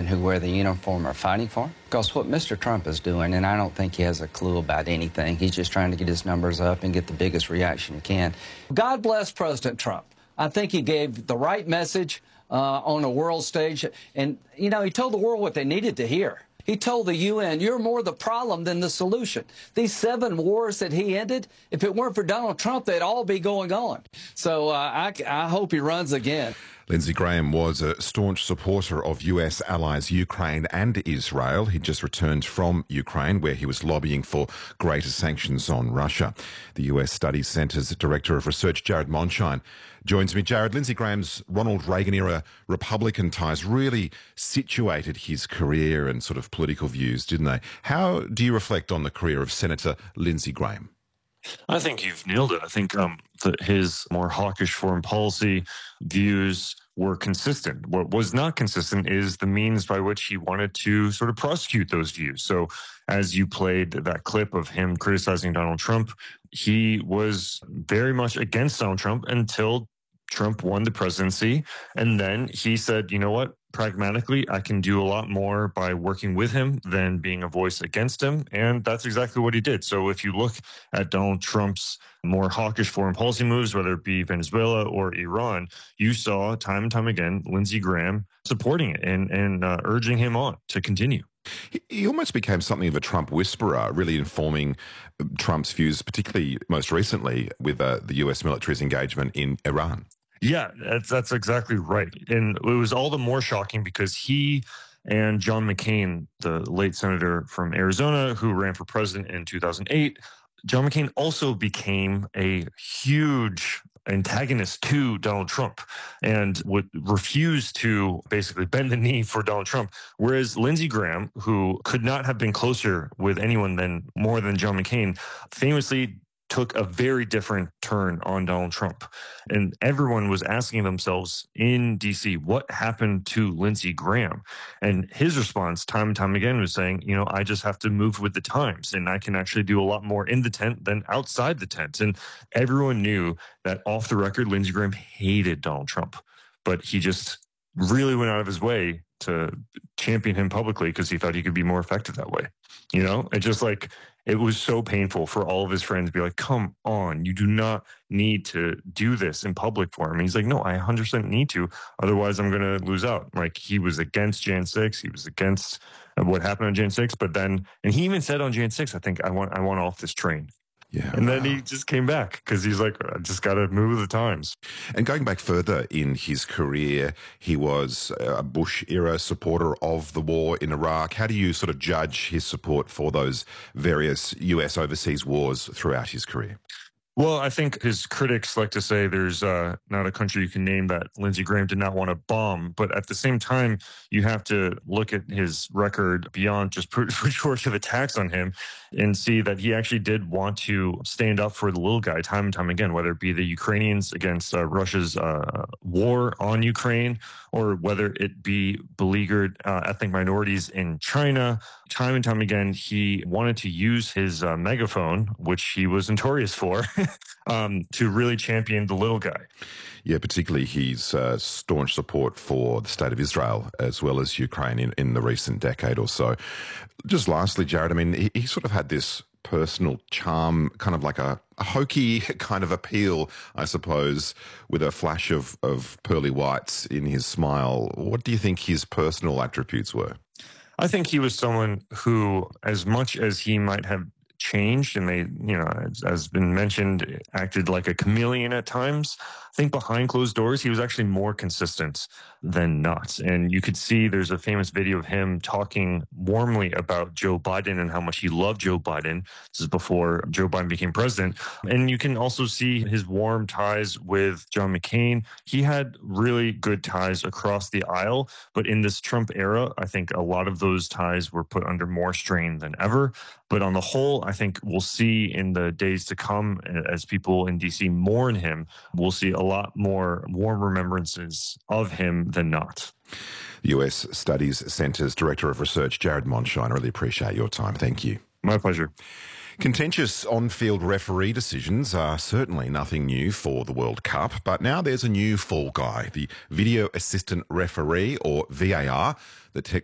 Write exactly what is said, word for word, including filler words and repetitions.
and who wear the uniform are fighting for. Because what Mister Trump is doing, and I don't think he has a clue about anything, he's just trying to get his numbers up and get the biggest reaction he can. God bless President Trump. I think he gave the right message uh, on a world stage. And, you know, he told the world what they needed to hear. He told the U N, you're more the problem than the solution. These seven wars that he ended, if it weren't for Donald Trump, they'd all be going on. So uh, I, I hope he runs again. Lindsey Graham was a staunch supporter of U S allies Ukraine and Israel. He just returned from Ukraine, where he was lobbying for greater sanctions on Russia. The U S Studies Centre's Director of Research, Jared Monshine, joins me. Jared, Lindsey Graham's Ronald Reagan-era Republican ties really situated his career and sort of political views, didn't they? How do you reflect on the career of Senator Lindsey Graham? I think you've nailed it. I think um, that his more hawkish foreign policy views were consistent. What was not consistent is the means by which he wanted to sort of prosecute those views. So as you played that clip of him criticizing Donald Trump, he was very much against Donald Trump until Trump won the presidency. And then he said, you know what? Pragmatically, I can do a lot more by working with him than being a voice against him. And that's exactly what he did. So if you look at Donald Trump's more hawkish foreign policy moves, whether it be Venezuela or Iran, you saw time and time again Lindsey Graham supporting it and, and uh, urging him on to continue. He almost became something of a Trump whisperer, really informing Trump's views, particularly most recently with uh, the U S military's engagement in Iran. Yeah, that's, that's exactly right. And it was all the more shocking because he and John McCain, the late senator from Arizona who ran for president in two thousand eight, John McCain also became a huge antagonist to Donald Trump and would refuse to basically bend the knee for Donald Trump. Whereas Lindsey Graham, who could not have been closer with anyone than more than John McCain, famously took a very different turn on Donald Trump. And everyone was asking themselves in D C, what happened to Lindsey Graham? And his response time and time again was saying, you know, I just have to move with the times and I can actually do a lot more in the tent than outside the tent. And everyone knew that off the record, Lindsey Graham hated Donald Trump, but he just really went out of his way to champion him publicly because he thought he could be more effective that way. You know, it just like, it was so painful for all of his friends to be like, come on, you do not need to do this in public for him. And he's like, no, I one hundred percent need to. Otherwise, I'm going to lose out. Like, he was against January sixth. He was against what happened on January sixth. But then, and he even said on January sixth, I think, I want, I want off this train. Yeah, and wow. then he just came back because he's like, I just got to move with the times. And going back further in his career, he was a Bush-era supporter of the war in Iraq. How do you sort of judge his support for those various U S overseas wars throughout his career? Well, I think his critics like to say there's uh, not a country you can name that Lindsey Graham did not want to bomb. But at the same time, you have to look at his record beyond just pejorative attacks on him and see that he actually did want to stand up for the little guy time and time again, whether it be the Ukrainians against uh, Russia's uh, war on Ukraine or whether it be beleaguered uh, ethnic minorities in China. Time and time again, he wanted to use his uh, megaphone, which he was notorious for, um, to really champion the little guy. Yeah, particularly his uh, staunch support for the state of Israel as well as Ukraine in, in the recent decade or so. Just lastly, Jared, I mean, he, he sort of had this personal charm, kind of like a, a hokey kind of appeal, I suppose, with a flash of, of pearly whites in his smile. What do you think his personal attributes were? I think he was someone who, as much as he might have changed and they, you know, as, as been mentioned, acted like a chameleon at times, I think behind closed doors, he was actually more consistent than not. And you could see there's a famous video of him talking warmly about Joe Biden and how much he loved Joe Biden. This is before Joe Biden became president. And you can also see his warm ties with John McCain. He had really good ties across the aisle. But in this Trump era, I think a lot of those ties were put under more strain than ever. But on the whole, I think we'll see in the days to come, as people in D C mourn him, we'll see a lot more warm remembrances of him than not. The U S Studies Centre's Director of Research, Jared Monshine, I really appreciate your time. Thank you. My pleasure. Contentious on-field referee decisions are certainly nothing new for the World Cup, but now there's a new fall guy, the Video Assistant Referee, or V A R, the te-